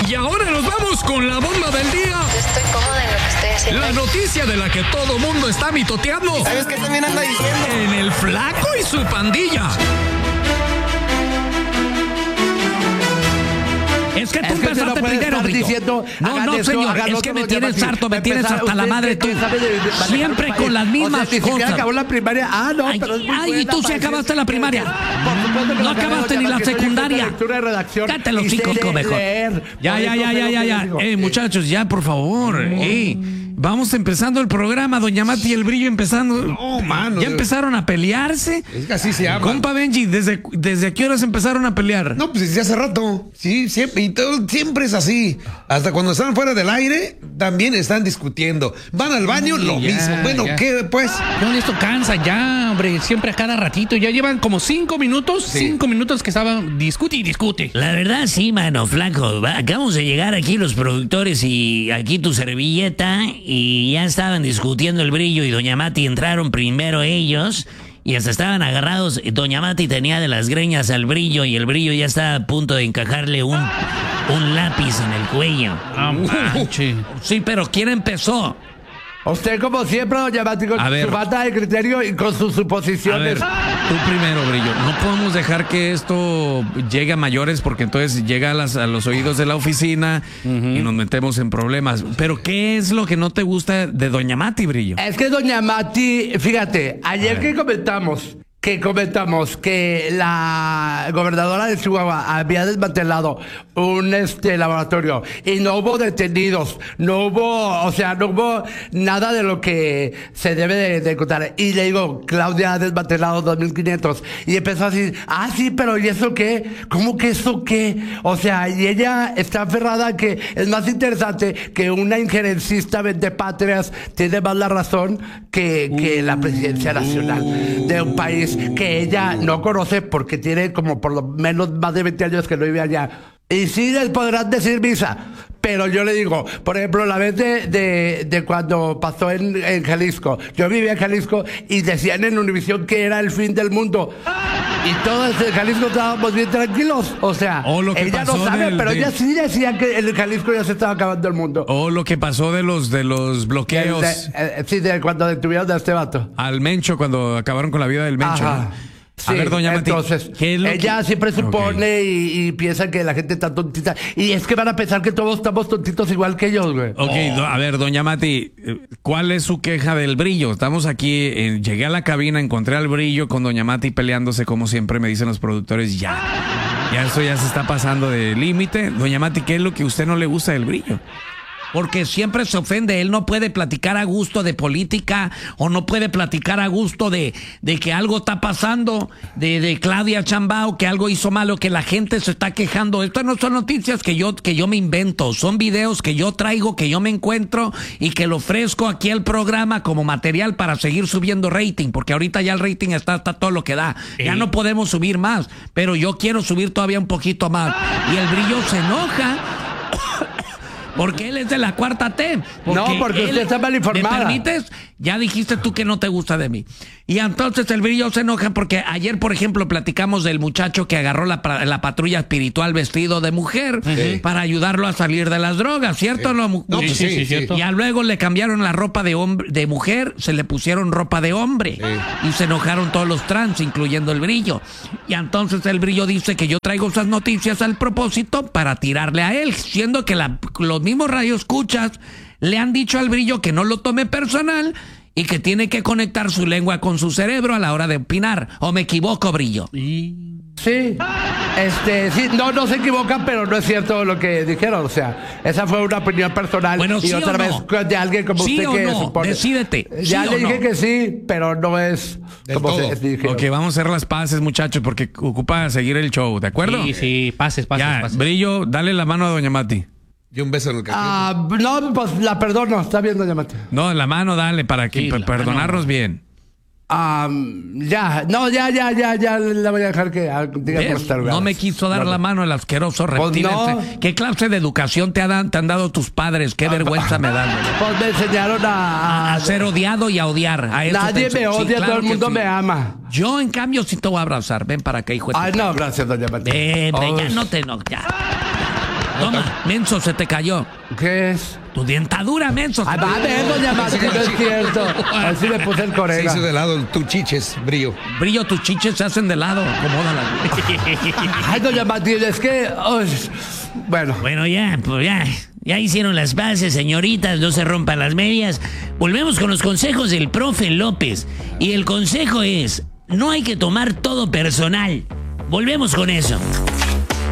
Y ahora nos vamos con la bomba del día. Yo estoy cómoda en lo que estoy haciendo. La noticia de la que todo mundo está mitoteando. ¿Sabes qué también anda diciendo? En el Flaco y su pandilla. Es que tú empezaste primero, Rico. No, señor, es que me tienes harto, me tienes hasta la madre tú. Siempre con las mismas cosas. Acabó la primaria. Pero es muy ay, y tú sí acabaste la primaria. No acabaste ni la secundaria. Cállate los hijos, mejor. Ya. Muchachos, ya, por favor. Vamos empezando el programa, Doña Mati y el Brillo empezando. No, mano. ¿Ya empezaron a pelearse? Es que así se llama. Compa Benji, ¿desde qué horas empezaron a pelear? No, pues desde hace rato. Sí, siempre, y todo, siempre es así. Hasta cuando están fuera del aire, también están discutiendo. Van al baño, lo mismo. Bueno, ya. ¿qué pues? No, esto cansa ya, hombre. Siempre a cada ratito. Ya llevan como 5 minutos. Sí. 5 minutos que estaban discute y discute. La verdad sí, mano, Flaco. Acabamos de llegar aquí los productores y aquí tu servilleta y ya estaban discutiendo el Brillo y Doña Mati. Entraron primero ellos y hasta estaban agarrados. Doña Mati tenía de las greñas al Brillo y el Brillo ya estaba a punto de encajarle un lápiz en el cuello. Ah, manche. Sí, pero ¿quién empezó? Usted, como siempre, Doña Mati, con A ver. su falta de criterio y con sus A suposiciones. ver, tú primero, Brillo. No podemos dejar que esto llegue a mayores porque entonces llega a los oídos de la oficina y nos metemos en problemas. Pero ¿qué es lo que no te gusta de Doña Mati, Brillo? Es que Doña Mati, fíjate, ayer que comentamos que la gobernadora de Chihuahua había desmantelado un laboratorio y no hubo detenidos, no hubo nada de lo que se debe de contar. Y le digo, Claudia ha desmantelado 2,500 y empezó a decir, sí, pero ¿y eso qué? ¿Cómo que eso qué? O sea, y ella está aferrada que es más interesante que una injerencista vendepatrias tiene más la razón que la presidencia nacional de un país que ella no conoce porque tiene como por lo menos más de 20 años que no vive allá. Y sí les podrán decir misa, pero yo le digo, por ejemplo, la vez de cuando pasó en Jalisco. Yo vivía en Jalisco y decían en Univisión que era el fin del mundo. Y todos en Jalisco estábamos bien tranquilos. O sea, ella no sabe, pero ella sí decía que en Jalisco ya se estaba acabando el mundo. O lo que pasó de los bloqueos De cuando detuvieron a este vato. al Mencho, cuando acabaron con la vida del Mencho. Ajá. ¿No? Sí, A ver, Doña Mati, entonces, ¿qué es lo ella que- siempre supone Ok. y piensa que la gente está tontita. Y es que van a pensar que todos estamos tontitos igual que ellos, güey. Ok, a ver, Doña Mati, ¿cuál es su queja del Brillo? Estamos aquí, llegué a la cabina, encontré al Brillo con Doña Mati peleándose como siempre me dicen los productores, ya eso ya se está pasando de límite. Doña Mati, ¿qué es lo que a usted no le gusta del Brillo? Porque siempre se ofende, él no puede platicar a gusto de política o no puede platicar a gusto de que algo está pasando, de Claudia Sheinbaum, que algo hizo malo, que la gente se está quejando. Estas no son noticias que yo me invento, son videos que yo traigo, que yo me encuentro y que lo ofrezco aquí al programa como material para seguir subiendo rating, porque ahorita ya el rating está todo lo que da. Ya no podemos subir más, pero yo quiero subir todavía un poquito más. Y el Brillo se enoja porque él es de la cuarta T. Porque usted está mal informada. ¿Me permites? Ya dijiste tú que no te gusta de mí. Y entonces el Brillo se enoja porque ayer, por ejemplo, platicamos del muchacho que agarró la patrulla espiritual vestido de mujer para ayudarlo a salir de las drogas, ¿cierto? No, pues sí, cierto. Y luego le cambiaron la ropa de mujer, se le pusieron ropa de hombre. Y se enojaron todos los trans, incluyendo el Brillo. Y entonces el Brillo dice que yo traigo esas noticias al propósito para tirarle a él, siendo que los mismos radioescuchas le han dicho al Brillo que no lo tome personal y que tiene que conectar su lengua con su cerebro a la hora de opinar. ¿O me equivoco, Brillo? Sí, sí, no se equivocan, pero no es cierto lo que dijeron. O sea, esa fue una opinión personal. Bueno, y ¿sí otra o vez no? de alguien como ¿Sí usted o que no? supone. Decídete. Ya ¿Sí le o dije no? que sí, pero no es Del como todo. se dijeron. Ok, vamos a hacer las paces, muchachos, porque ocupa seguir el show, ¿de acuerdo? Sí, pases. Ya, Brillo, dale la mano a Doña Mati. Y un beso en el cachete. No, pues la perdono, está bien, Doña Mati. No, la mano dale para que Sí, la perdonarnos bien. Ya la voy a dejar que diga ¿Ves? por estar No me quiso dar la mano el asqueroso reptil. no. ¿Qué clase de educación te han dado tus padres? Qué vergüenza me dan. Pues me enseñaron A ser odiado y a odiar. A eso Nadie te- me sí, odia, claro todo el que mundo sí. me ama. Yo, en cambio, sí te voy a abrazar. Ven para acá, hijo de tu Ay, no, gracias, Doña Mati. Ven, Oh, ya no te... No, ya. Toma, menso, se te cayó. ¿Qué es? Tu dentadura, menso. Ay, va a ver, doña Mati, no es cierto. Así le puse el Se corega. hizo de lado tu chiches, Brillo. Brillo, tus chiches se hacen de lado. Acomódala. Ay, doña Mati, es que... bueno. Bueno, ya, pues ya hicieron las paces, señoritas, no se rompan las medias. Volvemos con los consejos del profe López. Y el consejo es, no hay que tomar todo personal. Volvemos con eso.